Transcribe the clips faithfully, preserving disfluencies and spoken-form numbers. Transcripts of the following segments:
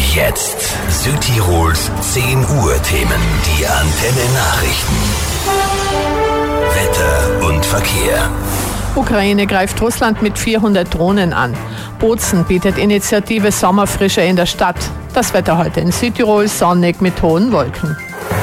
Jetzt Südtirols zehn Uhr Themen, die Antenne Nachrichten. Wetter und Verkehr. Ukraine greift Russland mit vierhundert Drohnen an. Bozen bietet Initiative Sommerfrische in der Stadt. Das Wetter heute in Südtirol sonnig mit hohen Wolken.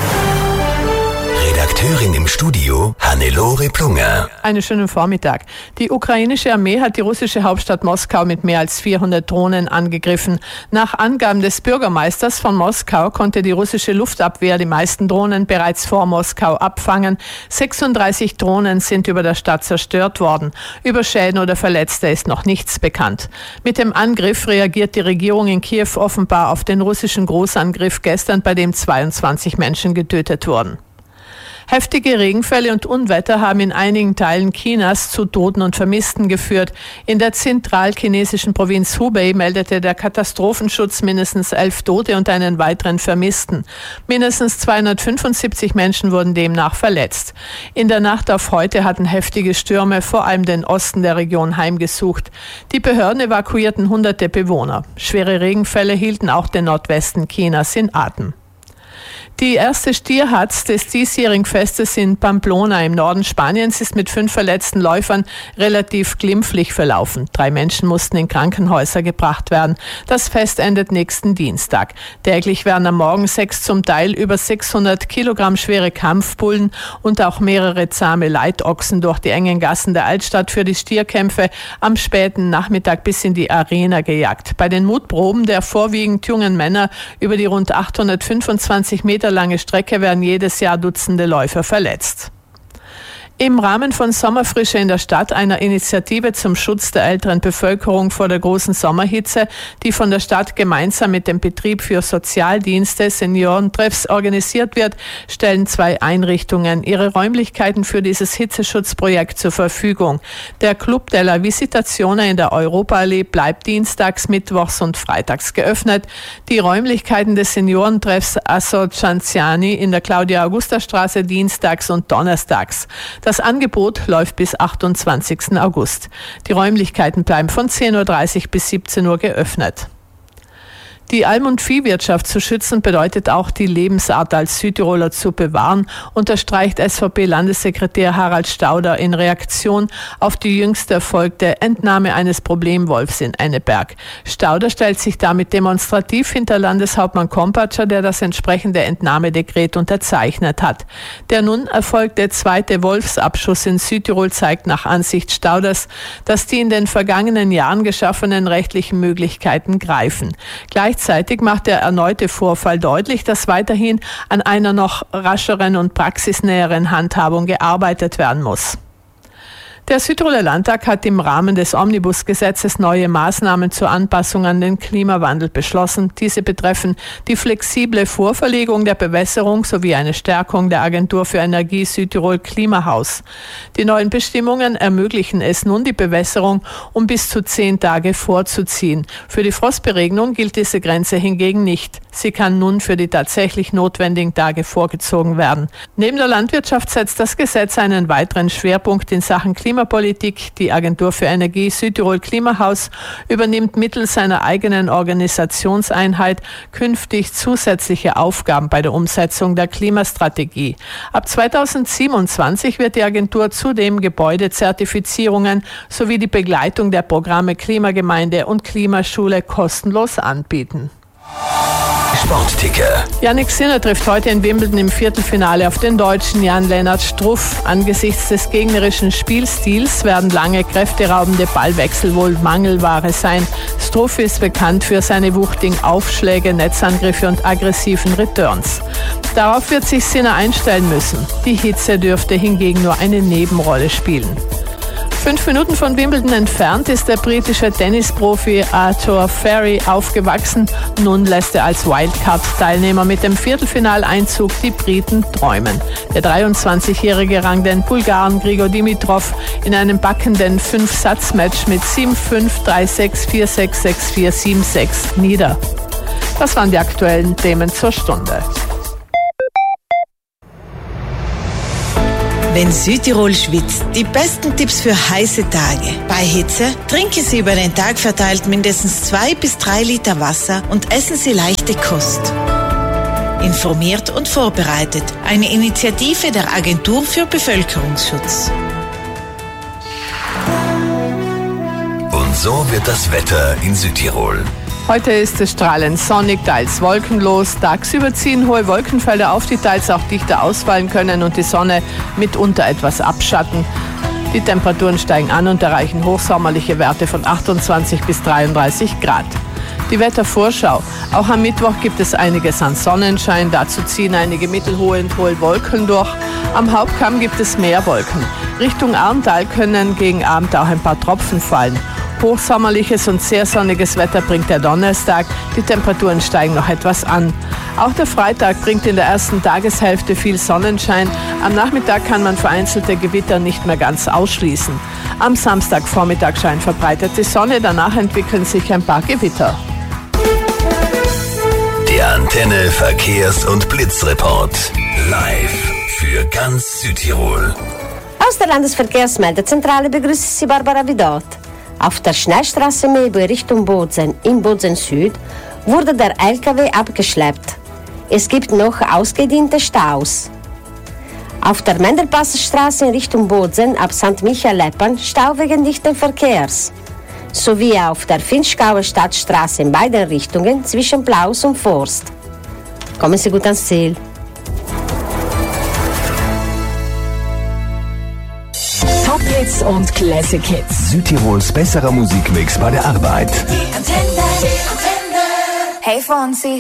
Redakteurin im Studio Hannelore Plunger. Einen schönen Vormittag. Die ukrainische Armee hat die russische Hauptstadt Moskau mit mehr als vierhundert Drohnen angegriffen. Nach Angaben des Bürgermeisters von Moskau konnte die russische Luftabwehr die meisten Drohnen bereits vor Moskau abfangen. sechsunddreißig Drohnen sind über der Stadt zerstört worden. Über Schäden oder Verletzte ist noch nichts bekannt. Mit dem Angriff reagiert die Regierung in Kiew offenbar auf den russischen Großangriff gestern, bei dem zweiundzwanzig Menschen getötet wurden. Heftige Regenfälle und Unwetter haben in einigen Teilen Chinas zu Toten und Vermissten geführt. In der zentralchinesischen Provinz Hubei meldete der Katastrophenschutz mindestens elf Tote und einen weiteren Vermissten. Mindestens zweihundertfünfundsiebzig Menschen wurden demnach verletzt. In der Nacht auf heute hatten heftige Stürme vor allem den Osten der Region heimgesucht. Die Behörden evakuierten hunderte Bewohner. Schwere Regenfälle hielten auch den Nordwesten Chinas in Atem. Die erste Stierhatz des diesjährigen Festes in Pamplona im Norden Spaniens ist mit fünf verletzten Läufern relativ glimpflich verlaufen. Drei Menschen mussten in Krankenhäuser gebracht werden. Das Fest endet nächsten Dienstag. Täglich werden am Morgen sechs zum Teil über sechshundert Kilogramm schwere Kampfbullen und auch mehrere zahme Leitochsen durch die engen Gassen der Altstadt für die Stierkämpfe am späten Nachmittag bis in die Arena gejagt. Bei den Mutproben der vorwiegend jungen Männer über die rund achthundertfünfundzwanzig Meter lange Strecke werden jedes Jahr Dutzende Läufer verletzt. Im Rahmen von Sommerfrische in der Stadt, einer Initiative zum Schutz der älteren Bevölkerung vor der großen Sommerhitze, die von der Stadt gemeinsam mit dem Betrieb für Sozialdienste Seniorentreffs organisiert wird, stellen zwei Einrichtungen ihre Räumlichkeiten für dieses Hitzeschutzprojekt zur Verfügung. Der Club della Visitazione in der Europaallee bleibt dienstags, mittwochs und freitags geöffnet. Die Räumlichkeiten des Seniorentreffs Associanziani in der Claudia-Augusta-Straße dienstags und donnerstags. Das Angebot läuft bis achtundzwanzigsten August. Die Räumlichkeiten bleiben von zehn Uhr dreißig bis siebzehn Uhr geöffnet. Die Alm- und Viehwirtschaft zu schützen bedeutet auch, die Lebensart als Südtiroler zu bewahren, unterstreicht S V P-Landessekretär Harald Stauder in Reaktion auf die jüngst erfolgte Entnahme eines Problemwolfs in Enneberg. Stauder stellt sich damit demonstrativ hinter Landeshauptmann Kompatscher, der das entsprechende Entnahmedekret unterzeichnet hat. Der nun erfolgte zweite Wolfsabschuss in Südtirol zeigt nach Ansicht Stauders, dass die in den vergangenen Jahren geschaffenen rechtlichen Möglichkeiten greifen. Gleich Gleichzeitig macht der erneute Vorfall deutlich, dass weiterhin an einer noch rascheren und praxisnäheren Handhabung gearbeitet werden muss. Der Südtiroler Landtag hat im Rahmen des Omnibusgesetzes neue Maßnahmen zur Anpassung an den Klimawandel beschlossen. Diese betreffen die flexible Vorverlegung der Bewässerung sowie eine Stärkung der Agentur für Energie Südtirol Klimahaus. Die neuen Bestimmungen ermöglichen es nun, die Bewässerung um bis zu zehn Tage vorzuziehen. Für die Frostberegnung gilt diese Grenze hingegen nicht. Sie kann nun für die tatsächlich notwendigen Tage vorgezogen werden. Neben der Landwirtschaft setzt das Gesetz einen weiteren Schwerpunkt in Sachen Klimapolitik. Die Agentur für Energie Südtirol Klimahaus übernimmt mittels seiner eigenen Organisationseinheit künftig zusätzliche Aufgaben bei der Umsetzung der Klimastrategie. Ab zweitausendsiebenundzwanzig wird die Agentur zudem Gebäudezertifizierungen sowie die Begleitung der Programme Klimagemeinde und Klimaschule kostenlos anbieten. Sportticker. Jannik Sinner trifft heute in Wimbledon im Viertelfinale auf den Deutschen Jan-Lennart Struff. Angesichts des gegnerischen Spielstils werden lange kräfteraubende Ballwechsel wohl Mangelware sein. Struff ist bekannt für seine wuchtigen Aufschläge, Netzangriffe und aggressiven Returns. Darauf wird sich Sinner einstellen müssen. Die Hitze dürfte hingegen nur eine Nebenrolle spielen. Fünf Minuten von Wimbledon entfernt ist der britische Tennisprofi Arthur Ferry aufgewachsen. Nun lässt er als Wildcard-Teilnehmer mit dem Viertelfinaleinzug die Briten träumen. Der dreiundzwanzigjährige rang den Bulgaren Grigor Dimitrov in einem packenden Fünf-Satz-Match mit sieben fünf, drei sechs, vier sechs, sechs vier, sieben sechs nieder. Das waren die aktuellen Themen zur Stunde. Wenn Südtirol schwitzt, die besten Tipps für heiße Tage. Bei Hitze trinken Sie über den Tag verteilt mindestens zwei bis drei Liter Wasser und essen Sie leichte Kost. Informiert und vorbereitet. Eine Initiative der Agentur für Bevölkerungsschutz. Und so wird das Wetter in Südtirol. Heute ist es strahlend sonnig, teils wolkenlos. Tagsüber ziehen hohe Wolkenfelder auf, die teils auch dichter ausfallen können und die Sonne mitunter etwas abschatten. Die Temperaturen steigen an und erreichen hochsommerliche Werte von achtundzwanzig bis dreiunddreißig Grad. Die Wettervorschau. Auch am Mittwoch gibt es einiges an Sonnenschein. Dazu ziehen einige mittelhohe und hohe Wolken durch. Am Hauptkamm gibt es mehr Wolken. Richtung Arntal können gegen Abend auch ein paar Tropfen fallen. Hochsommerliches und sehr sonniges Wetter bringt der Donnerstag. Die Temperaturen steigen noch etwas an. Auch der Freitag bringt in der ersten Tageshälfte viel Sonnenschein. Am Nachmittag kann man vereinzelte Gewitter nicht mehr ganz ausschließen. Am Samstagvormittag scheint verbreitet die Sonne. Danach entwickeln sich ein paar Gewitter. Der Antenne Verkehrs- und Blitzreport. Live für ganz Südtirol. Aus der Landesverkehrsmeldezentrale begrüßt Sie Barbara Vidot. Auf der Schnellstraße Meebe Richtung Bozen in Bozen Süd wurde der L K W abgeschleppt. Es gibt noch ausgedehnte Staus. Auf der Mendelpasserstraße in Richtung Bozen ab Sankt Michael-Leppern Stau wegen dichten Verkehrs. Sowie auf der Finchgauer Stadtstraße in beiden Richtungen zwischen Plaus und Forst. Kommen Sie gut ans Ziel. Top Hits und Classic Hits. Südtirols besserer Musikmix bei der Arbeit. Die Antenne, die Antenne. Hey Fonsi.